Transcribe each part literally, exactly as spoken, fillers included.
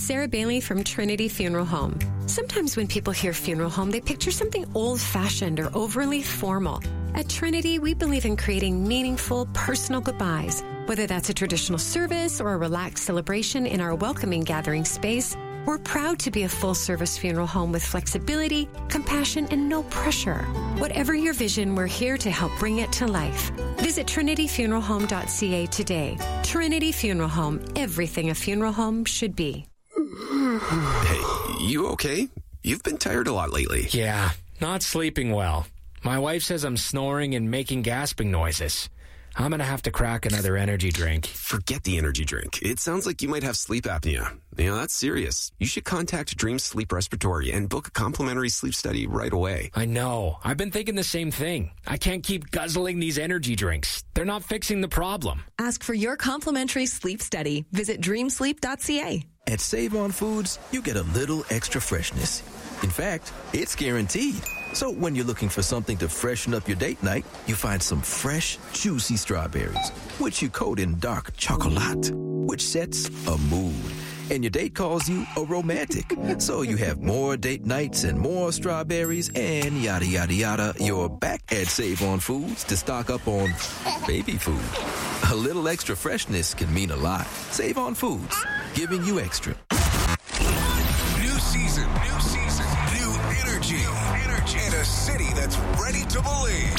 Sarah Bailey from Trinity Funeral Home. Sometimes when people hear funeral home, they picture something old-fashioned or overly formal. At Trinity, we believe in creating meaningful, personal goodbyes. Whether that's a traditional service or a relaxed celebration in our welcoming gathering space, we're proud to be a full-service funeral home with flexibility, compassion, and no pressure. Whatever your vision, we're here to help bring it to life. Visit trinity funeral home dot c a today. Trinity Funeral Home, everything a funeral home should be. Hey, you okay? You've been tired a lot lately. Yeah, not sleeping well. My wife says I'm snoring and making gasping noises. I'm going to have to crack another energy drink. Forget the energy drink. It sounds like you might have sleep apnea. You know, that's serious. You should contact Dream Sleep Respiratory and book a complimentary sleep study right away. I know. I've been thinking the same thing. I can't keep guzzling these energy drinks. They're not fixing the problem. Ask for your complimentary sleep study. Visit dream sleep dot c a. At Save-On Foods, you get a little extra freshness. In fact, it's guaranteed. So when you're looking for something to freshen up your date night, you find some fresh, juicy strawberries, which you coat in dark chocolate, which sets a mood. And your date calls you a romantic. So you have more date nights and more strawberries and yada, yada, yada. You're back at Save-On Foods to stock up on baby food. A little extra freshness can mean a lot. Save-On Foods, giving you extra. New season, new season, new energy, energy, and a city that's ready to believe.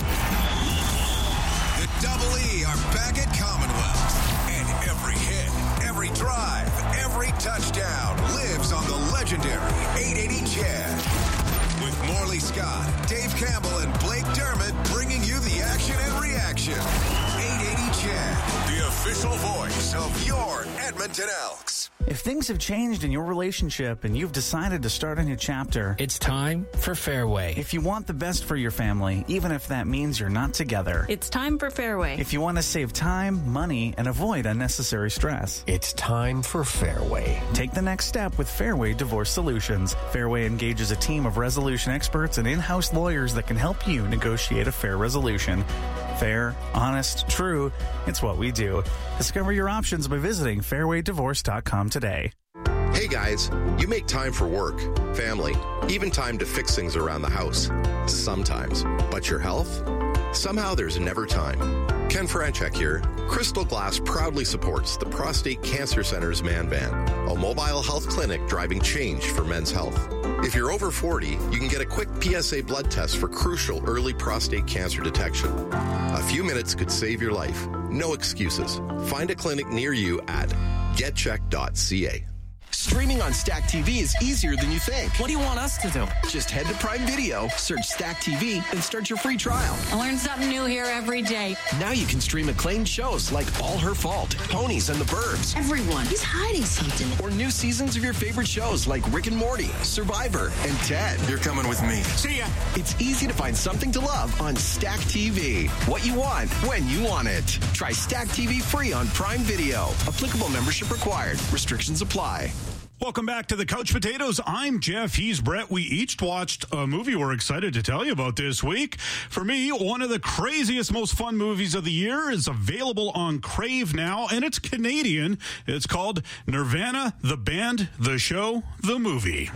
The Double E are back at Commonwealth, and every hit, every drive, every touchdown lives on the legendary eight eighty Chad. With Morley Scott, Dave Campbell, and Blake Dermott bringing you the action and reaction. eight eighty Chad, the official voice of your Edmonton Elks. If things have changed in your relationship and you've decided to start a new chapter, it's time for Fairway. If you want the best for your family, even if that means you're not together, it's time for Fairway. If you want to save time, money, and avoid unnecessary stress, it's time for Fairway. Take the next step with Fairway Divorce Solutions. Fairway engages a team of resolution experts and in-house lawyers that can help you negotiate a fair resolution. Fair, honest, true, it's what we do. Discover your options by visiting fairway divorce dot com today. Hey guys, you make time for work, family, even time to fix things around the house. Sometimes. But your health? Somehow there's never time. Ken Franchek here. Crystal Glass proudly supports the Prostate Cancer Center's Man Van, a mobile health clinic driving change for men's health. If you're over forty, you can get a quick P S A blood test for crucial early prostate cancer detection. A few minutes could save your life. No excuses. Find a clinic near you at get check dot c a. Streaming on Stack T V is easier than you think. What do you want us to do? Just head to Prime Video, search Stack T V, and start your free trial. I learn something new here every day. Now you can stream acclaimed shows like All Her Fault, Ponies and the Burbs. Everyone is hiding something. Or new seasons of your favorite shows like Rick and Morty, Survivor, and Ted. You're coming with me. See ya. It's easy to find something to love on Stack T V. What you want, when you want it. Try Stack T V free on Prime Video. Applicable membership required. Restrictions apply. Welcome back to the Couch Potatoes. I'm Jeff. He's Brett. We each watched a movie we're excited to tell you about this week. For me, one of the craziest, most fun movies of the year is available on Crave now, and it's Canadian. It's called Nirvana, the Band, the Show, the Movie.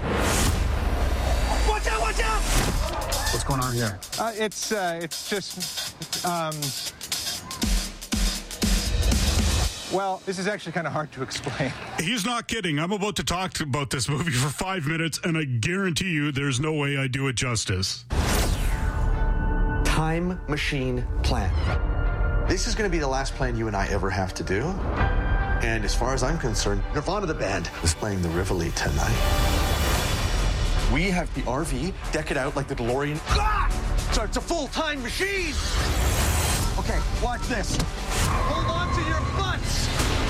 Watch out, watch out! What's going on here? Uh, it's, uh, it's just, um... Well, this is actually kind of hard to explain. He's not kidding. I'm about to talk about this movie for five minutes, and I guarantee you there's no way I do it justice. Time machine plan. This is going to be the last plan you and I ever have to do. And as far as I'm concerned, Nirvana the band is playing the Rivoli tonight. We have the R V, deck it out like the DeLorean. Ah! So it's a full-time machine. Okay, watch this. Hold on to your butts.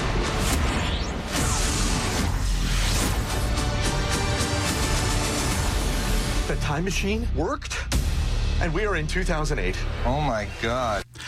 The time machine worked, and we are in two thousand eight. Oh, my God.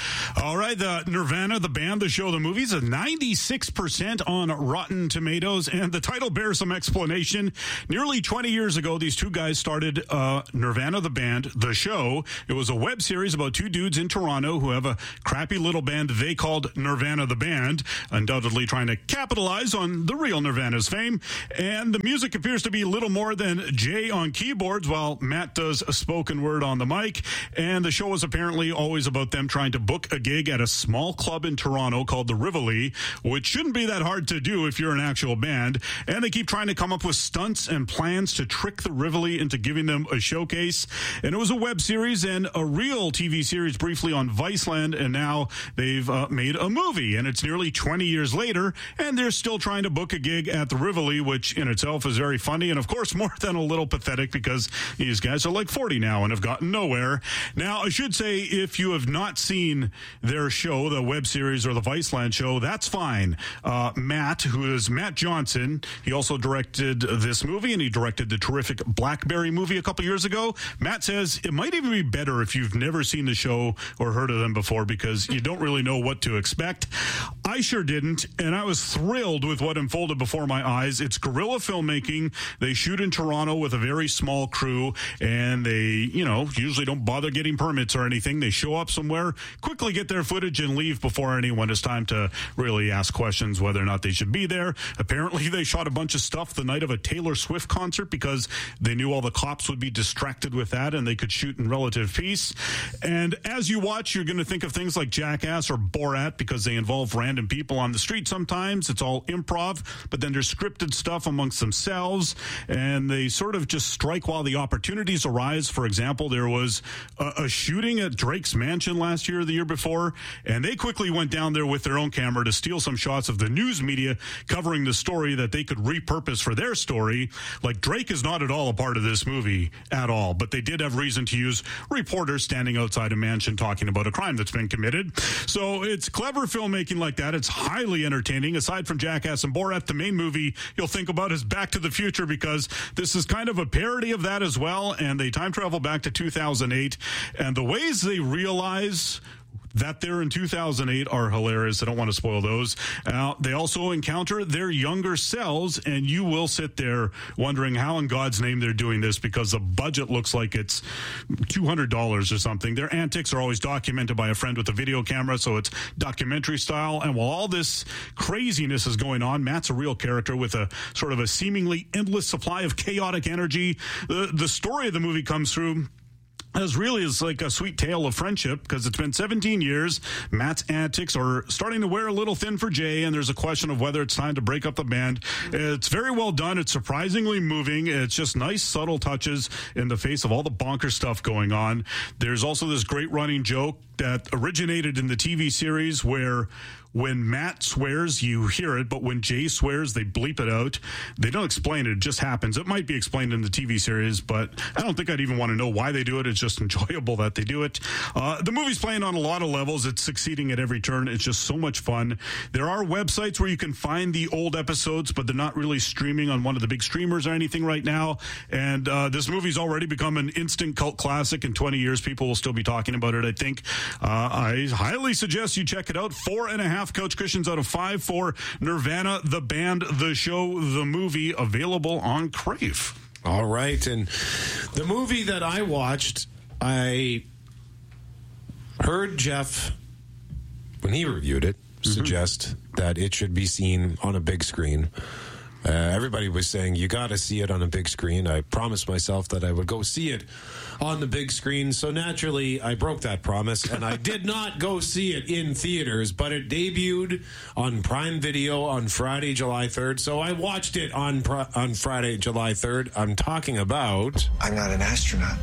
All right, the Nirvana, the band, the show, the movies, a ninety-six percent on Rotten Tomatoes, and the title bears some explanation. Nearly twenty years ago, these two guys started uh, Nirvana, the band, the show. It was a web series about two dudes in Toronto who have a crappy little band they called Nirvana, the band, undoubtedly trying to capitalize on the real Nirvana's fame. And the music appears to be little more than Jay on keyboards while Matt does a spoken word on the mic. And the show is apparently always about them trying to book a gig at a small club in Toronto called the Rivoli, which shouldn't be that hard to do if you're an actual band. And they keep trying to come up with stunts and plans to trick the Rivoli into giving them a showcase. And it was a web series and a real T V series briefly on Viceland, and now they've uh, made a movie. And it's nearly twenty years later, and they're still trying to book a gig at the Rivoli, which in itself is very funny and, of course, more than a little pathetic because these guys are like forty now and have gotten nowhere. Now, I should say, if you have not seen their show, the web series or the Viceland show, that's fine. Uh, Matt, who is Matt Johnson, he also directed this movie, and he directed the terrific Blackberry movie a couple years ago. Matt says it might even be better if you've never seen the show or heard of them before because you don't really know what to expect. I sure didn't, and I was thrilled with what unfolded before my eyes. It's guerrilla filmmaking. They shoot in Toronto with a very small crew, and they, you know, usually don't bother getting permits or anything. They show up somewhere, quickly get their footage, and leave before anyone has time to really ask questions whether or not they should be there. Apparently, they shot a bunch of stuff the night of a Taylor Swift concert because they knew all the cops would be distracted with that, and they could shoot in relative peace. And as you watch, you're going to think of things like Jackass or Borat because they involve random people on the street sometimes. It's all improv, but then there's scripted stuff amongst themselves, and they sort of just strike while the opportunities arise. For example, there was a, a shooting at Drake's mansion last year or the year before, and they quickly went down there with their own camera to steal some shots of the news media covering the story that they could repurpose for their story. Like, Drake is not at all a part of this movie at all, but they did have reason to use reporters standing outside a mansion talking about a crime that's been committed. So it's clever filmmaking like that. It's highly entertaining. Aside from Jackass and Borat, the main movie you'll think about is Back to the Future because this is kind of a parody of that as well, and they time travel back to two thousand eight, and the ways they realize that they're in two thousand eight are hilarious. I don't want to spoil those. Uh, they also encounter their younger selves, and you will sit there wondering how in God's name they're doing this because the budget looks like it's two hundred dollars or something. Their antics are always documented by a friend with a video camera, so it's documentary style. And while all this craziness is going on, Matt's a real character with a sort of a seemingly endless supply of chaotic energy. The, the story of the movie comes through as really is like a sweet tale of friendship because it's been seventeen years. Matt's antics are starting to wear a little thin for Jay, and there's a question of whether it's time to break up the band. It's very well done. It's surprisingly moving. It's just nice, subtle touches in the face of all the bonker stuff going on. There's also this great running joke that originated in the T V series where when Matt swears, you hear it, but when Jay swears, they bleep it out. They don't explain it. It just happens. It might be explained in the T V series, but I don't think I'd even want to know why they do it. It's just enjoyable that they do it. Uh, the movie's playing on a lot of levels. It's succeeding at every turn. It's just so much fun. There are websites where you can find the old episodes, but they're not really streaming on one of the big streamers or anything right now. And uh, this movie's already become an instant cult classic. In twenty years, people will still be talking about it, I think. Uh, I highly suggest you check it out. Four and a half couch cushions out of five for Nirvana, the band, the show, the movie, available on Crave. All right. And the movie that I watched, I heard Jeff, when he reviewed it, mm-hmm. suggest that it should be seen on a big screen. Uh, everybody was saying, you got to see it on a big screen. I promised myself that I would go see it on the big screen. So naturally, I broke that promise, and I did not go see it in theaters, but it debuted on Prime Video on Friday, July third. So I watched it on on Friday, July third. I'm talking about... I'm not an astronaut.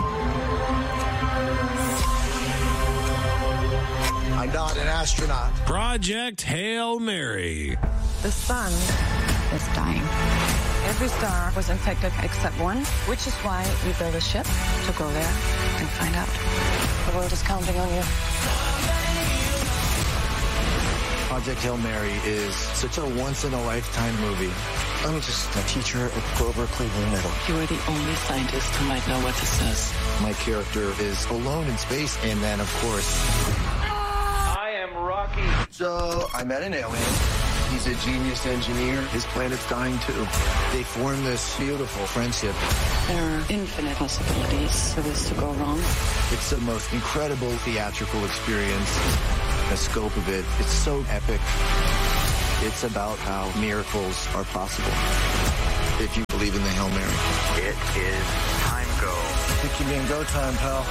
I'm not an astronaut. Project Hail Mary. The sun is dying. Every star was infected except one, which is why we built a ship to go there and find out. The world is counting on you. Project Hail Mary is such a once-in-a-lifetime movie. I'm just a teacher at Grover Cleveland Middle. You are the only scientist who might know what this says. My character is alone in space, and then, of course... So I met an alien. He's a genius engineer. His planet's dying too. They form this beautiful friendship. There are infinite possibilities for this to go wrong. It's the most incredible theatrical experience. The scope of it, it's so epic. It's about how miracles are possible. If you believe in the Hail Mary. It is time go. It can be go time, pal.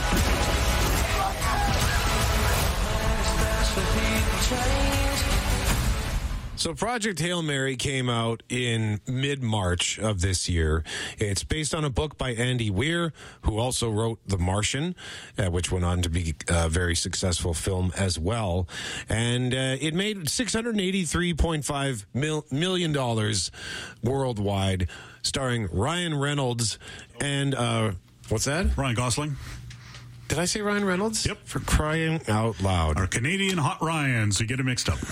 So Project Hail Mary came out in mid-March of this year. It's based on a book by Andy Weir, who also wrote The Martian, uh, which went on to be a very successful film as well. And uh, it made six hundred eighty-three point five mil- million dollars worldwide, starring Ryan Reynolds and, uh, what's that? Ryan Gosling. Did I say Ryan Reynolds? Yep. For crying out loud. Our Canadian Hot Ryan, so you get it mixed up.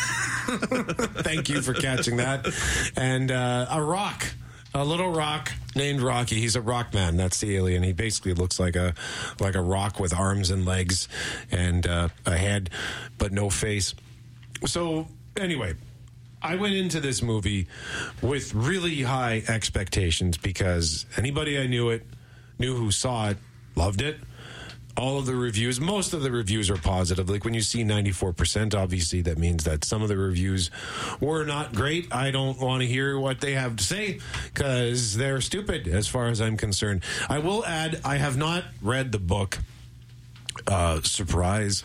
Thank you for catching that. And uh, a rock, a little rock named Rocky. He's a rock man. That's the alien. He basically looks like a like a rock with arms and legs and uh, a head, but no face. So anyway, I went into this movie with really high expectations because anybody I knew it, knew who saw it, loved it. All of the reviews, most of the reviews are positive. Like when you see ninety-four percent, obviously that means that some of the reviews were not great. I don't want to hear what they have to say because they're stupid as far as I'm concerned. I will add, I have not read the book. Uh, surprise.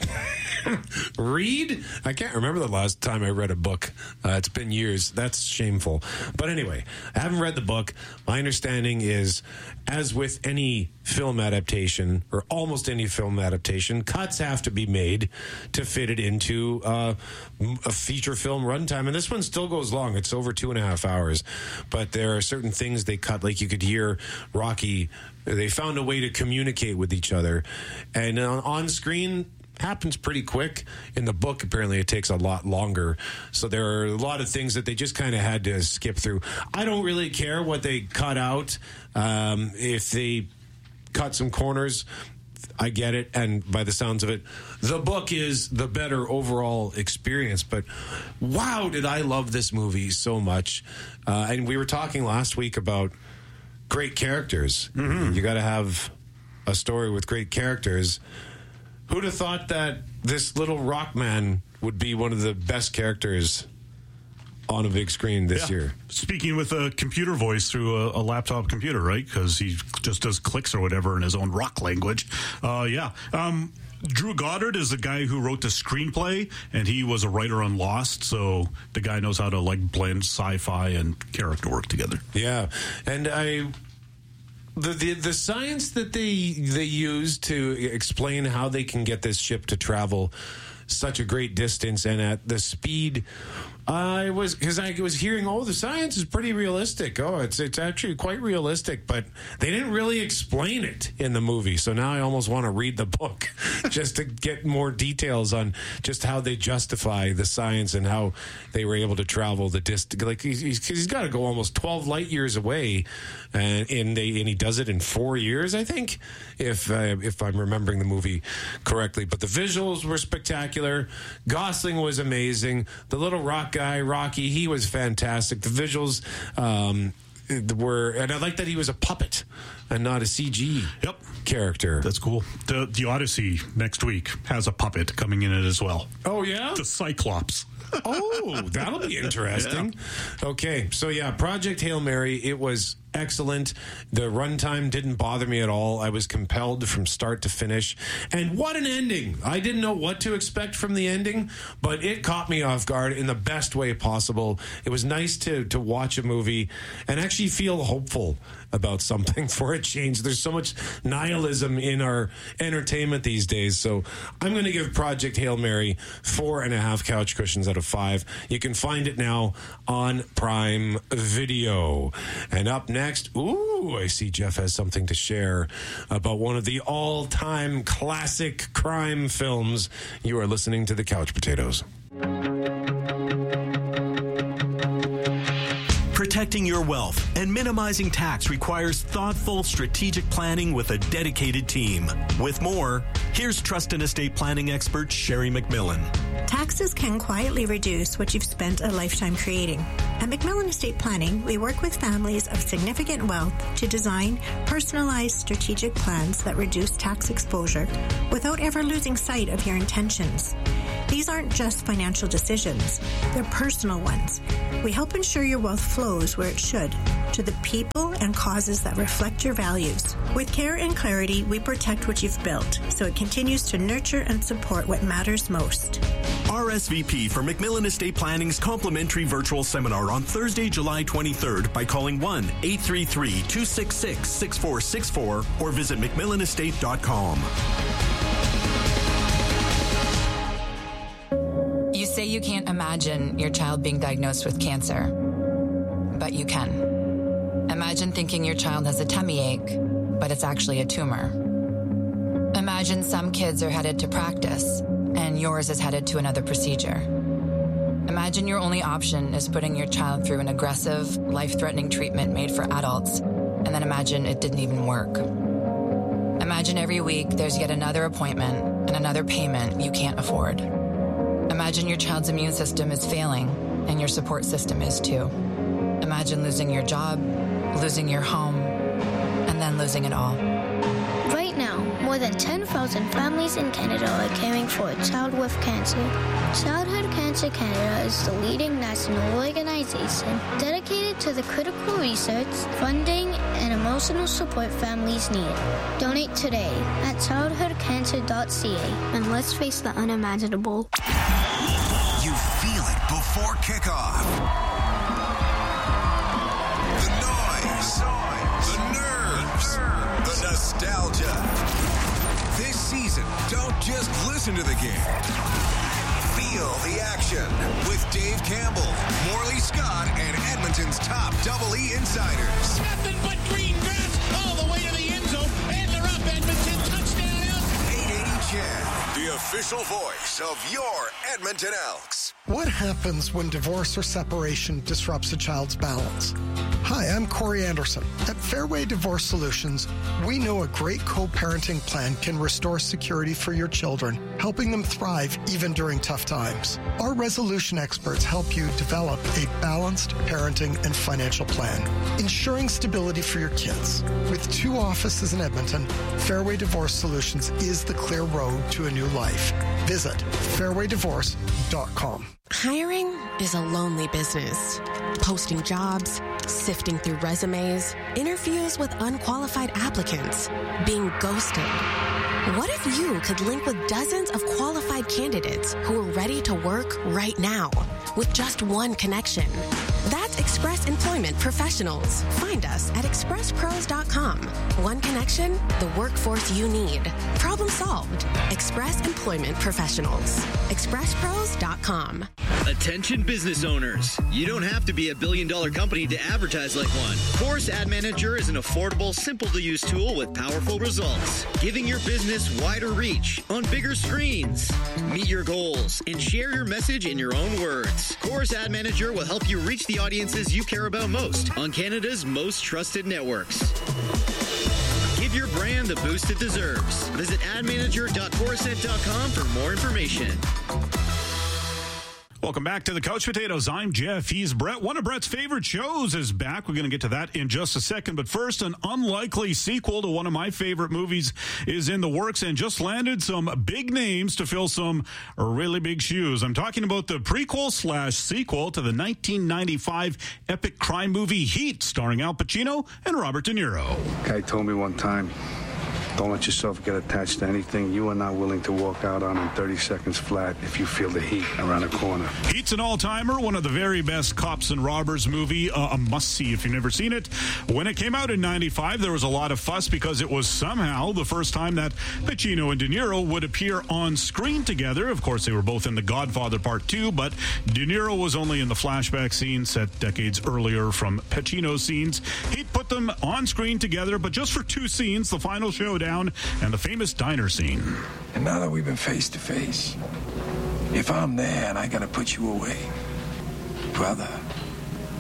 Read? I can't remember the last time I read a book. Uh, it's been years. That's shameful. But anyway, I haven't read the book. My understanding is, as with any film adaptation, or almost any film adaptation, cuts have to be made to fit it into uh, a feature film runtime. And this one still goes long. It's over two and a half hours. But there are certain things they cut, like you could hear Rocky. They found a way to communicate with each other. And on, on screen, happens pretty quick. In the book, apparently, it takes a lot longer. So there are a lot of things that they just kind of had to skip through. I don't really care what they cut out. Um, if they cut some corners, I get it. And by the sounds of it, the book is the better overall experience. But wow, did I love this movie so much. Uh, and we were talking last week about great characters. Mm-hmm. You got to have a story with great characters. Who'd have thought that this little rock man would be one of the best characters on a big screen this yeah. year? Speaking with a computer voice through a, a laptop computer, right? Because he just does clicks or whatever in his own rock language. Uh, yeah. Um, Drew Goddard is the guy who wrote the screenplay, and he was a writer on Lost, so the guy knows how to like blend sci-fi and character work together. Yeah, and I... The, the the science that they they use to explain how they can get this ship to travel such a great distance and at the speed, I was because I was hearing, oh, the science is pretty realistic. Oh, it's it's actually quite realistic, but they didn't really explain it in the movie. So now I almost want to read the book just to get more details on just how they justify the science and how they were able to travel the distance. Like he's, he's, he's got to go almost twelve light years away, and and, they, and he does it in four years, I think, if uh, if I'm remembering the movie correctly. But the visuals were spectacular. Gosling was amazing. The little rock guy, Rocky, he was fantastic. The visuals um, were, and I like that he was a puppet and not a C G yep. character. That's cool. The The Odyssey next week has a puppet coming in it as well. Oh, yeah? The Cyclops. Oh, that'll be interesting. Yeah. Okay, so yeah, Project Hail Mary, it was excellent. The runtime didn't bother me at all. I was compelled from start to finish. And what an ending. I didn't know what to expect from the ending, but it caught me off guard in the best way possible. It was nice to, to watch a movie and actually feel hopeful about something for a change. There's so much nihilism in our entertainment these days. So I'm going to give Project Hail Mary four and a half couch cushions out of five. You can find it now on Prime Video. And up next, ooh, I see Jeff has something to share about one of the all-time classic crime films. You are listening to The Couch Potatoes. Protecting your wealth and minimizing tax requires thoughtful, strategic planning with a dedicated team. With more, here's Trust and Estate Planning expert Sherry McMillan. Taxes can quietly reduce what you've spent a lifetime creating. At McMillan Estate Planning, we work with families of significant wealth to design personalized strategic plans that reduce tax exposure without ever losing sight of your intentions. These aren't just financial decisions, they're personal ones. We help ensure your wealth flows where it should, to the people and causes that reflect your values. With care and clarity, we protect what you've built, so it continues to nurture and support what matters most. R S V P for McMillan Estate Planning's complimentary virtual seminar on Thursday, July twenty-third by calling one eight three three, two six six, six four six four or visit mcmillan estate dot com. You say you can't imagine your child being diagnosed with cancer, but you can. Imagine thinking your child has a tummy ache, but it's actually a tumor. Imagine some kids are headed to practice, and yours is headed to another procedure. Imagine your only option is putting your child through an aggressive, life-threatening treatment made for adults, and then imagine it didn't even work. Imagine every week there's yet another appointment and another payment you can't afford. Imagine your child's immune system is failing, and your support system is too. Imagine losing your job, losing your home, and then losing it all. Right now, more than ten thousand families in Canada are caring for a child with cancer. Childhood Cancer Canada is the leading national organization dedicated to the critical research, funding, and emotional support families need. Donate today at childhood cancer dot c a, and let's face the unimaginable. You feel it before kickoff. The noise, the nerves, the nostalgia. This season, don't just listen to the game. Feel the action with Dave Campbell, Morley Scott, and Edmonton's top Double E insiders. Nothing but green grass all the way to the end zone, and they're up. Edmonton touchdown. eight eighty C H E D, the official voice of your Edmonton Elks. What happens when divorce or separation disrupts a child's balance? Hi, I'm Corey Anderson. At Fairway Divorce Solutions, we know a great co-parenting plan can restore security for your children, helping them thrive even during tough times. Our resolution experts help you develop a balanced parenting and financial plan, ensuring stability for your kids. With two offices in Edmonton, Fairway Divorce Solutions is the clear road to a new life. Visit fairway divorce dot com. Hiring is a lonely business. Posting jobs, sifting through resumes, interviews with unqualified applicants, being ghosted. What if you could link with dozens of qualified candidates who are ready to work right now with just one connection? That's Express Employment Professionals. Find us at express pros dot com. One connection, the workforce you need. Problem solved. Express Employment Professionals. express pros dot com. Attention business owners. You don't have to be a billion dollar company to advertise like one. Chorus Ad Manager is an affordable, simple to use tool with powerful results, giving your business wider reach on bigger screens. Meet your goals and share your message in your own words. Chorus Ad Manager will help you reach the audiences you care about most on Canada's most trusted networks. Give your brand the boost it deserves. Visit ad manager dot corusent dot com for more information. Welcome back to the Couch Potatoes. I'm Jeff. He's Brett. One of Brett's favorite shows is back. We're going to get to that in just a second. But first, an unlikely sequel to one of my favorite movies is in the works and just landed some big names to fill some really big shoes. I'm talking about the prequel slash sequel to the nineteen ninety-five epic crime movie Heat, starring Al Pacino and Robert De Niro. Guy told me one time, don't let yourself get attached to anything you are not willing to walk out on in thirty seconds flat if you feel the heat around the corner. Heat's an all-timer, one of the very best cops and robbers movie, uh, a must-see if you've never seen it. When it came out in ninety-five, there was a lot of fuss because it was somehow the first time that Pacino and De Niro would appear on screen together. Of course, they were both in The Godfather Part two, but De Niro was only in the flashback scene set decades earlier from Pacino's scenes. Heat put them on screen together, but just for two scenes, the final showdown and the famous diner scene. And now that we've been face to face, if I'm there and I gotta put you away, brother,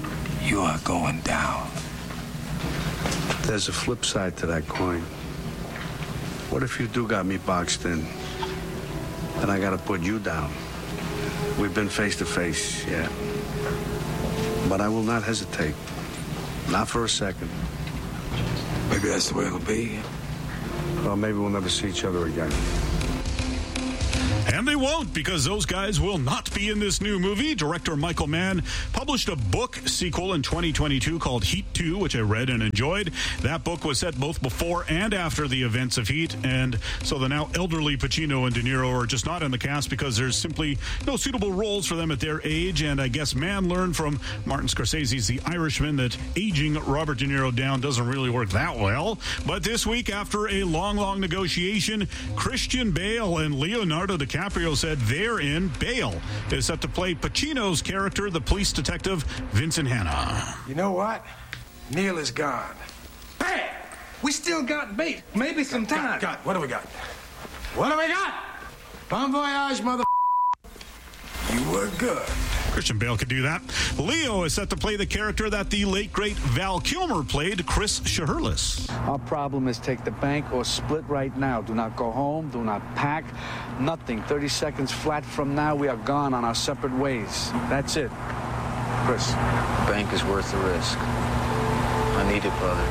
You are going down. There's a flip side to that coin. What if you do got me boxed in? Then I gotta put you down. We've been face to face, yeah. But I will not hesitate. Not for a second. Maybe that's the way it'll be. Well, maybe we'll never see each other again. And they won't, because those guys will not be in this new movie. Director Michael Mann published a book sequel in twenty twenty-two called Heat two, which I read and enjoyed. That book was set both before and after the events of Heat, and so the now elderly Pacino and De Niro are just not in the cast because there's simply no suitable roles for them at their age. And I guess Mann learned from Martin Scorsese's The Irishman that aging Robert De Niro down doesn't really work that well. But this week, after a long, long negotiation, Christian Bale and Leonardo DiCaprio said they're in. Bale is set to play Pacino's character, the police detective Vincent Hanna. You know what? Neil is gone. Hey! We still got bait. Maybe some time. Got, got. What do we got? What do we got? Bon voyage, mother. You were good. Christian Bale could do that. Leo is set to play the character that the late, great Val Kilmer played, Chris Shiherlis. Our problem is take the bank or split right now. Do not go home. Do not pack. Nothing. thirty seconds flat from now, we are gone on our separate ways. That's it. Chris. The bank is worth the risk. I need it, brother.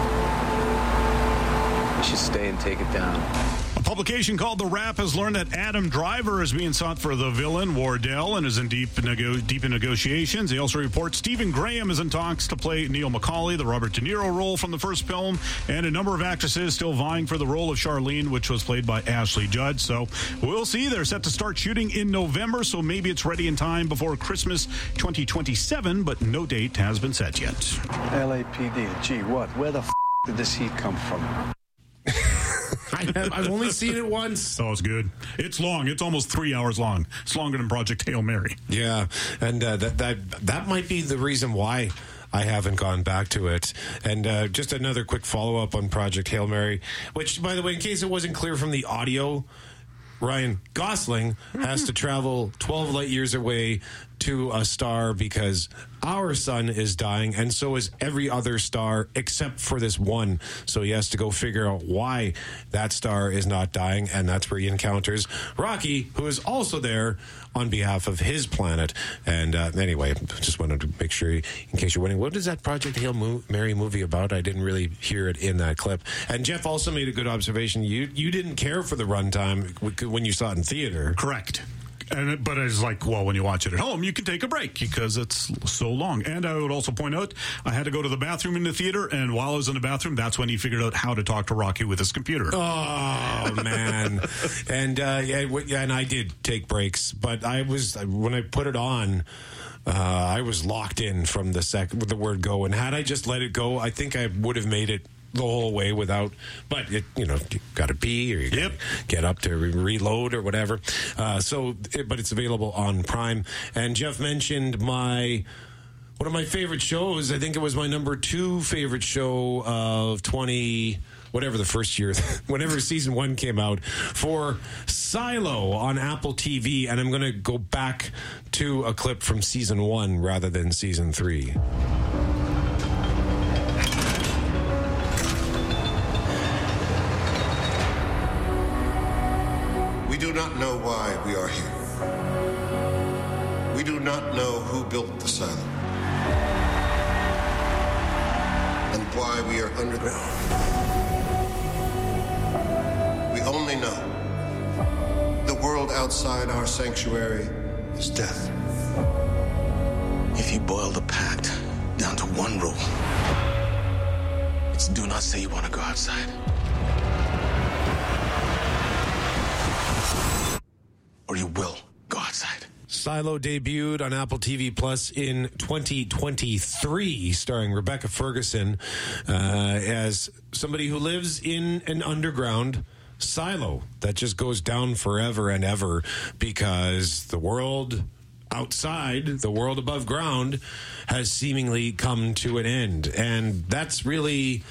We should stay and take it down. A publication called The Wrap has learned that Adam Driver is being sought for the villain, Wardell, and is in deep, nego- deep in negotiations. They also report Stephen Graham is in talks to play Neil McCauley, the Robert De Niro role from the first film, and a number of actresses still vying for the role of Charlene, which was played by Ashley Judd. So we'll see. They're set to start shooting in November, so maybe it's ready in time before Christmas twenty twenty-seven, but no date has been set yet. L A P D. Gee, what? Where the f*** did this heat come from? I've only seen it once. Oh, it's good. It's long. It's almost three hours long. It's longer than Project Hail Mary. Yeah, and uh, that that that might be the reason why I haven't gone back to it. And uh, just another quick follow-up on Project Hail Mary, which, by the way, in case it wasn't clear from the audio, Ryan Gosling has to travel twelve light years away to a star because our sun is dying, and so is every other star except for this one. So he has to go figure out why that star is not dying, and that's where he encounters Rocky, who is also there on behalf of his planet. And uh, anyway, just wanted to make sure, in case you're wondering, what is that Project Hail Mo- Mary movie about? I didn't really hear it in that clip. And Jeff also made a good observation. You you didn't care for the runtime when you saw it in theater. Correct. And, but it's like, well, when you watch it at home, you can take a break because it's so long. And I would also point out, I had to go to the bathroom in the theater, and while I was in the bathroom, that's when he figured out how to talk to Rocky with his computer. Oh, man. and uh, yeah, and I did take breaks, but I was, when I put it on, uh, I was locked in from the sec with the word go. And had I just let it go, I think I would have made it the whole way without, but it, you know, you got to pee or you yep. get up to re- reload or whatever. Uh, so, it, but it's available on Prime. And Jeff mentioned my one of my favorite shows. I think it was my number two favorite show of twenty, whatever the first year, whenever season one came out, for Silo on Apple T V. And I'm going to go back to a clip from season one rather than season three. We do not know why we are here. We do not know who built the silo and why we are underground. We only know the world outside our sanctuary is death. If you boil the pact down to one rule, it's do not say you want to go outside. Or you will go outside. Silo debuted on Apple T V Plus in twenty twenty-three, starring Rebecca Ferguson uh, as somebody who lives in an underground silo that just goes down forever and ever because the world outside, the world above ground, has seemingly come to an end. And that's really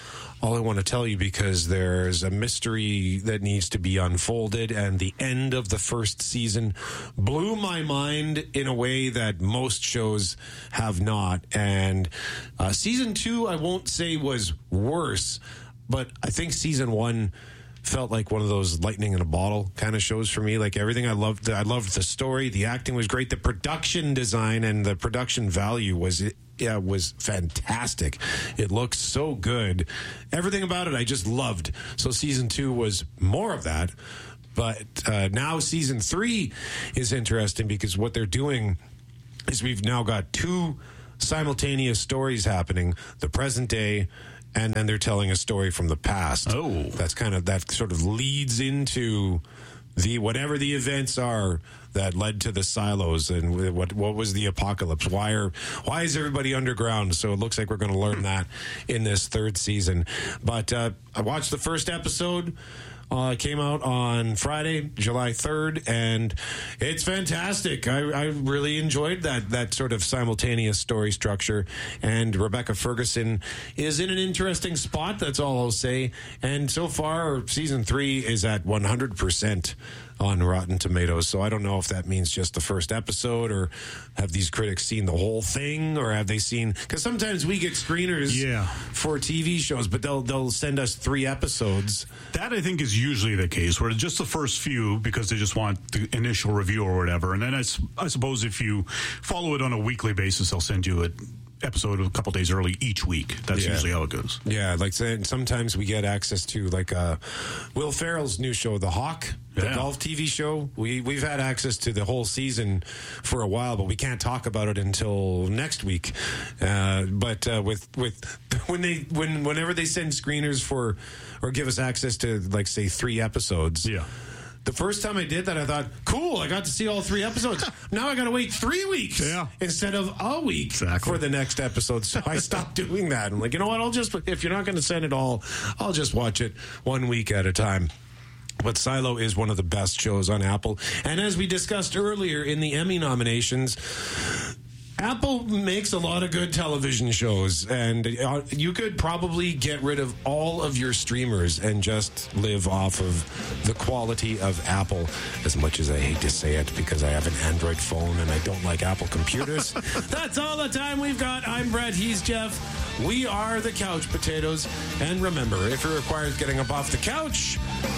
all I want to tell you because there's a mystery that needs to be unfolded, and the end of the first season blew my mind in a way that most shows have not. And uh, season two, I won't say was worse, but I think season one felt like one of those lightning in a bottle kind of shows for me. Like everything I loved, I loved the story, the acting was great, the production design and the production value was yeah, was fantastic. It looked so good. Everything about it I just loved. So season two was more of that. But uh, now season three is interesting because what they're doing is we've now got two simultaneous stories happening, the present day, and then they're telling a story from the past. Oh. That's kind of, that sort of leads into the, whatever the events are that led to the silos and what what was the apocalypse. Why are why is everybody underground? So it looks like we're going to learn that in this third season. But uh, I watched the first episode. Uh, it came out on Friday, July third, and it's fantastic. I, I really enjoyed that that sort of simultaneous story structure. And Rebecca Ferguson is in an interesting spot, that's all I'll say. And so far, season three is at one hundred percent on Rotten Tomatoes. So I don't know if that means just the first episode, or have these critics seen the whole thing, or have they seen, because sometimes we get screeners yeah. for T V shows, but they'll they'll send us three episodes. That I think is usually the case, where it's just the first few because they just want the initial review or whatever. And then I, I suppose if you follow it on a weekly basis, they'll send you an episode a couple days early each week. That's Yeah. usually how it goes. Yeah, like saying sometimes we get access to like uh, Will Ferrell's new show, The Hawk, the Yeah. golf T V show. We we've had access to the whole season for a while, but we can't talk about it until next week. Uh, but uh, with with when they when whenever they send screeners for or give us access to like say three episodes, yeah. The first time I did that, I thought, cool, I got to see all three episodes. Now I got to wait three weeks yeah. instead of a week exactly. for the next episode. So I stopped doing that. I'm like, you know what? I'll just, if you're not going to send it all, I'll just watch it one week at a time. But Silo is one of the best shows on Apple. And as we discussed earlier in the Emmy nominations, Apple makes a lot of good television shows, and uh, you could probably get rid of all of your streamers and just live off of the quality of Apple, as much as I hate to say it because I have an Android phone and I don't like Apple computers. That's all the time we've got. I'm Brett, he's Jeff. We are the Couch Potatoes. And remember, if it requires getting up off the couch,